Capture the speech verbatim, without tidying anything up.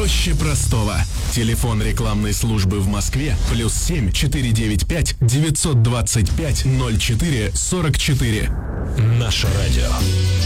проще простого. Телефон рекламной службы в Москве плюс семь четыре девять пять девятьсот двадцать пять ноль четыре сорок четыре. Наше радио.